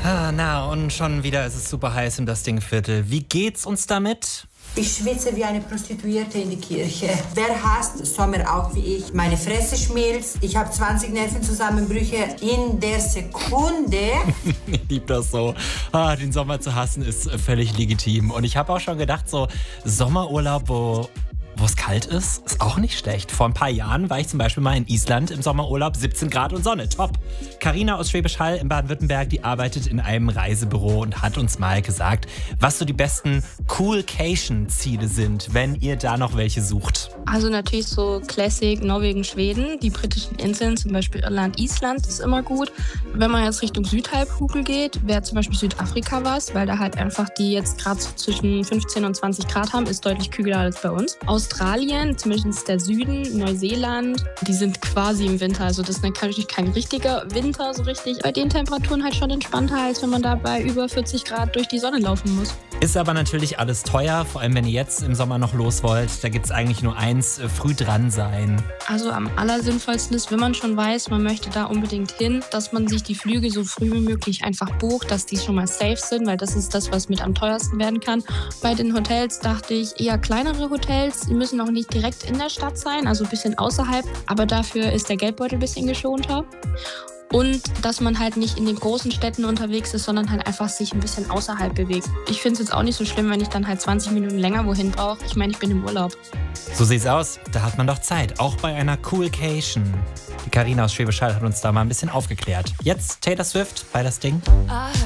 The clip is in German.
Na, und schon wieder ist es super heiß im Dastingviertel. Wie geht's uns damit? Ich schwitze wie eine Prostituierte in die Kirche. Wer hasst Sommer auch wie ich? Meine Fresse schmilzt. Ich habe 20 Nervenzusammenbrüche in der Sekunde. Ich liebe das so. Den Sommer zu hassen ist völlig legitim. Und ich habe auch schon gedacht, so Sommerurlaub, wo es kalt ist auch nicht schlecht. Vor ein paar Jahren war ich zum Beispiel mal in Island im Sommerurlaub, 17 Grad und Sonne, top. Carina aus Schwäbisch Hall in Baden-Württemberg, die arbeitet in einem Reisebüro und hat uns mal gesagt, was so die besten Coolcation-Ziele sind, wenn ihr da noch welche sucht. Also natürlich so Classic Norwegen, Schweden, die britischen Inseln, zum Beispiel Irland, Island ist immer gut. Wenn man jetzt Richtung Südhalbkugel geht, wäre zum Beispiel Südafrika was, weil da halt einfach die jetzt gerade zwischen 15 und 20 Grad haben, ist deutlich kühler als bei uns. Australien, zumindest der Süden, Neuseeland, die sind quasi im Winter. Also das ist natürlich kein richtiger Winter so richtig. Bei den Temperaturen halt schon entspannter, als wenn man da bei über 40 Grad durch die Sonne laufen muss. Ist aber natürlich alles teuer, vor allem wenn ihr jetzt im Sommer noch los wollt. Da gibt es eigentlich nur eins, früh dran sein. Also am allersinnvollsten ist, wenn man schon weiß, man möchte da unbedingt hin, dass man sich die Flüge so früh wie möglich einfach bucht, dass die schon mal safe sind, weil das ist das, was mit am teuersten werden kann. Bei den Hotels dachte ich eher kleinere Hotels, die müssen auch nicht direkt in der Stadt sein, also ein bisschen außerhalb, aber dafür ist der Geldbeutel ein bisschen geschonter. Und dass man halt nicht in den großen Städten unterwegs ist, sondern halt einfach sich ein bisschen außerhalb bewegt. Ich finde es jetzt auch nicht so schlimm, wenn ich dann halt 20 Minuten länger wohin brauche. Ich meine, ich bin im Urlaub. So sieht's aus, da hat man doch Zeit, auch bei einer Coolcation. Die Carina aus Schwäbisch Hall hat uns da mal ein bisschen aufgeklärt. Jetzt Taylor Swift bei Das Ding.